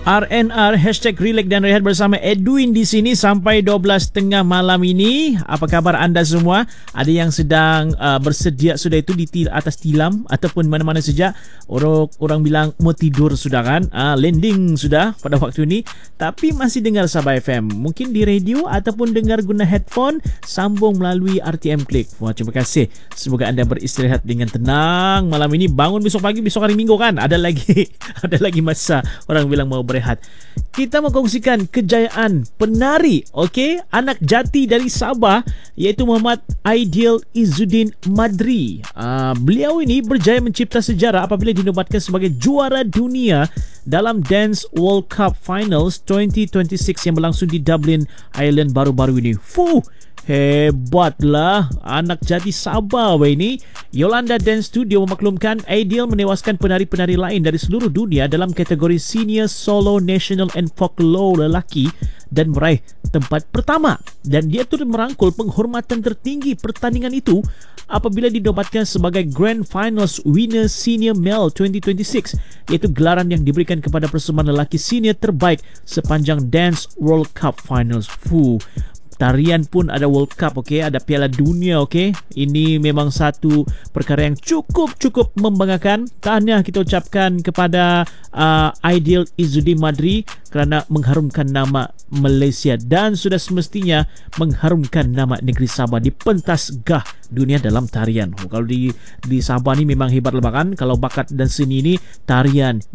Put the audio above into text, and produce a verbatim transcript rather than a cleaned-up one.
R N R hashtag Relax dan Rehat bersama Edwin di sini sampai dua belas tiga puluh malam ini. Apa khabar anda semua? Ada yang sedang uh, bersedia sudah itu di til- atas tilam ataupun mana-mana saja. Orang orang bilang mau tidur sudah kan? Uh, landing sudah pada waktu ini. Tapi masih dengar Sabah F M. Mungkin di radio ataupun dengar guna headphone, sambung melalui R T M Click. Wah, terima kasih. Semoga anda beristirahat dengan tenang malam ini. Bangun besok pagi, besok hari Minggu kan? Ada lagi ada lagi masa orang bilang mau berehat. Kita mau kongsikan kejayaan penari, okey, anak jati dari Sabah, iaitu Muhammad Aidil Izzuddin Madri. Uh, beliau ini berjaya mencipta sejarah apabila dinobatkan sebagai juara dunia dalam Dance World Cup Finals dua ribu dua puluh enam yang berlangsung di Dublin, Ireland baru-baru ini. Fuh, hebatlah anak jati Sabah weh ini. Yolanda Dance Studio memaklumkan Aidil menewaskan penari-penari lain dari seluruh dunia dalam kategori Senior Solo National and Folklore lelaki dan meraih tempat pertama. Dan dia turut merangkul penghormatan tertinggi pertandingan itu apabila dinobatkan sebagai Grand Finals Winner Senior Male dua ribu dua puluh enam, iaitu gelaran yang diberikan kepada persembahan lelaki senior terbaik sepanjang Dance World Cup Finals. Fuh, tarian pun ada World Cup, okey, ada Piala Dunia, okey. Ini memang satu perkara yang cukup-cukup membanggakan. Tahniah kita ucapkan kepada uh, Aidil Izzuddin Madri kerana mengharumkan nama Malaysia dan sudah semestinya mengharumkan nama negeri Sabah di pentas gah dunia dalam tarian. Oh, kalau di di Sabah ni memang hebat lah kan. Kalau bakat dan seni ni tarian